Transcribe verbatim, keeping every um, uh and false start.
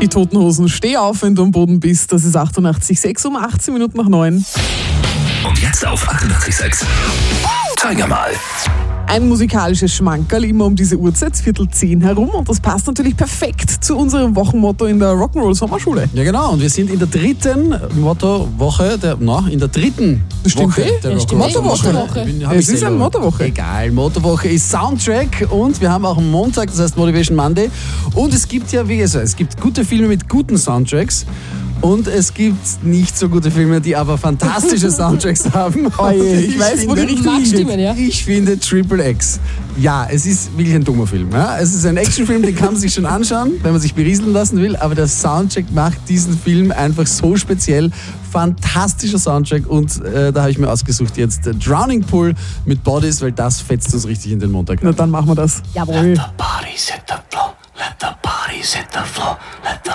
Die Toten Hosen, steh auf, wenn du am Boden bist. Das ist achtundachtzig Komma sechs um achtzehn Minuten nach neun. Und jetzt auf achtundachtzig Komma sechs. Zeig mal. Ein musikalisches Schmankerl immer um diese Uhrzeit, Viertel zehn herum. Und das passt natürlich perfekt zu unserem Wochenmotto in der Rock'n'Roll Sommerschule. Ja genau, und wir sind in der dritten Mottowoche, der, na, in der dritten Das stimmt Woche eh. der Ja, Rock'n'Roll stimmt. Mottowoche. Sommerschule. Bin- hab Es ich ist selber- eine Mottowoche. Egal, Mottowoche ist Soundtrack und wir haben auch einen Montag, das heißt Motivation Monday. Und es gibt ja, wie gesagt, es gibt gute Filme mit guten Soundtracks. Und es gibt nicht so gute Filme, die aber fantastische Soundtracks haben. Oje, ich weiß, wo die finde- Richtung Mag hingeht. stimmen, ja. Ich finde Triple X, ja, es ist wirklich ein dummer Film. Ja? Es ist ein Actionfilm, den kann man sich schon anschauen, wenn man sich berieseln lassen will, aber der Soundtrack macht diesen Film einfach so speziell. Fantastischer Soundtrack und äh, da habe ich mir ausgesucht jetzt äh, Drowning Pool mit Bodies, weil das fetzt uns richtig in den Montag. Na, dann machen wir das. Jawohl. Bodies hit the floor. Let the bodies hit the floor. Let the